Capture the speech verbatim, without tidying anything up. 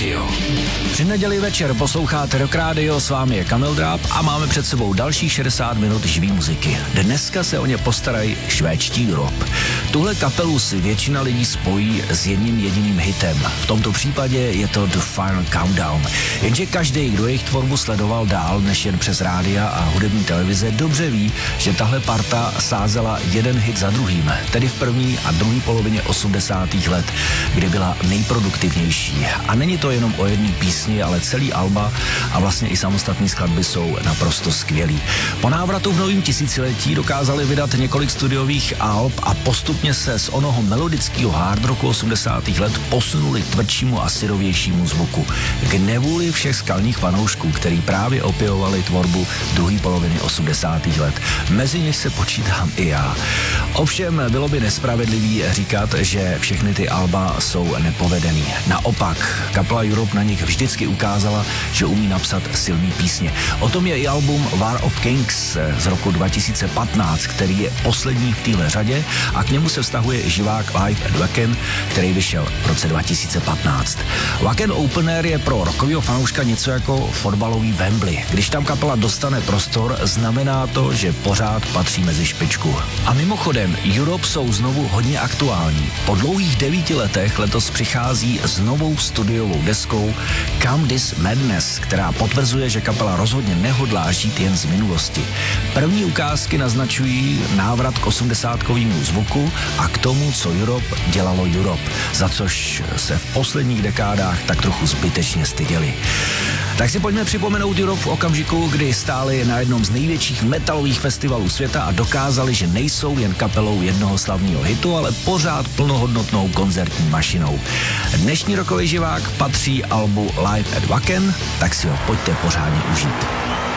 Radio. Při neděli večer posloucháte Rock Radio, s vámi je Kamil Dráb a máme před sebou dalších šedesát minut živý muziky. Dneska se o ně postarají švédští Europe. Tuhle kapelu si většina lidí spojí s jedním jediným hitem. V tomto případě je to The Final Countdown. Jenže každý, kdo jejich tvorbu sledoval dál než jen přes rádia a hudební televize, dobře ví, že tahle parta sázela jeden hit za druhým, tedy v první a druhé polovině osmdesátých let, kdy byla nejproduktivnější. A není to jenom o jedné písni, ale celý alba a vlastně i samostatné skladby jsou naprosto skvělý. Po návratu v novém tisíciletí dokázali vydat několik studiových alb a postupně se z onoho melodického hard rocku osmdesátých let posunuli k tvrdšímu a syrovějšímu zvuku. K nevůli všech skalních fanoušků, který právě opěvovali tvorbu druhé poloviny osmdesátých let. Mezi ně se počítám i já. Ovšem bylo by nespravedlivý říkat, že všechny ty alba jsou nepovedený. Naopak, kapela Europe na nich vždycky ukázala, že umí napsat silný písně. O tom je i album War of Kings z roku dva tisíce patnáct, který je poslední v téhle řadě a k němu se vztahuje živák Live at Wacken, který vyšel v roce dva tisíce patnáct. Wacken Open Air je pro rockového fanouška něco jako fotbalový Wembley. Když tam kapela dostane prostor, znamená to, že pořád patří mezi špičku. A mimochodem, Europe jsou znovu hodně aktuální. Po dlouhých devíti letech letos přichází s novou studiovou deskou Come This Madness, která potvrzuje, že kapela rozhodně nehodlá žít jen z minulosti. První ukázky naznačují návrat k osmdesátkovému zvuku a k tomu, co Europe dělalo Europe, za což se v posledních dekádách tak trochu zbytečně styděli. Tak si pojďme připomenout Europe v okamžiku, kdy stáli na jednom z největších metalových festivalů světa a dokázali, že nejsou jen kapelou jednoho slavného hitu, ale pořád plnohodnotnou koncertní mašinou. Dnešní rockový živák patří albu Live at Wacken, tak si ho pojďte pořádně užít.